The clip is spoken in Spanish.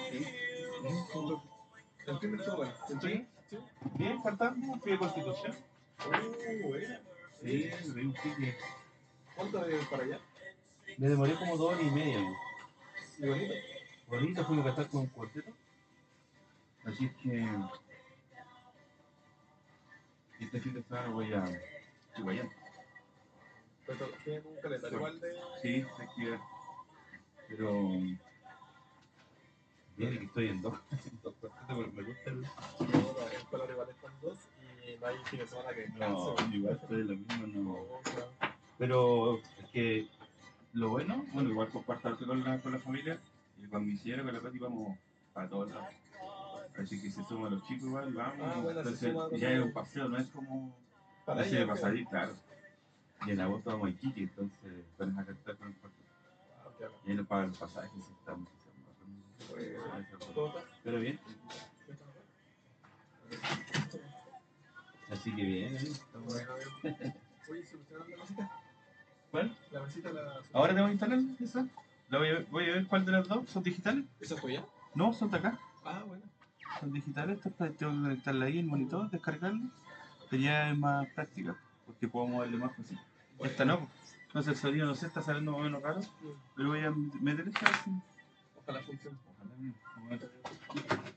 El primer estuvo bueno. ¿Sí? Sí. Bien, faltando, fui de Constitución. Buena. Sí, me di un pique. ¿Cuánto de para allá? Me demoré como 2 horas y media. Y bonito. Bonito, fui a cantar con un cuarteto. Así es que este fin de semana voy a Chihuahua. Pero tienen un calendario igual de. Sí, hay que ver. Pero viene que estoy en dos, en dos cuartetos porque me gusta el. No, la escuela igual están dos y no hay fin de semana que No, descanse. igual estoy en lo mismo, no. No, claro. Pero es que lo bueno, igual comparto harto con la familia y con mi señora, con la Pati vamos para todos lados. Así que se suman los chicos igual, vamos. Ah, bueno, se Entonces suma con ya es un paseo, no es como. para No sé, ella, para creo. salir, claro. Y en agosto vamos a Iquique, entonces van a cantar con el cuarteto. Ah, claro. Y ahí nos pagan los pasajes y estamos. ¿Cómo estás? Pero bien. Así que bien, estamos. Bueno, oye, ¿solucionaron la mesita? ¿Cuál? La mesita la. ¿Ahora tengo que instalar esa? Voy a ver cuál de las dos. ¿Son digitales? ¿Esa fue ya? No, son de acá. Ah, bueno. Son digitales. Tengo que conectarla ahí, el monitor, descargarla. Sería más práctica, porque puedo moverle más fácil. Bueno. Esta no, entonces el sonido no sé, está saliendo más o menos raro, pero voy a meter esta. Ojalá funcione. Ojalá,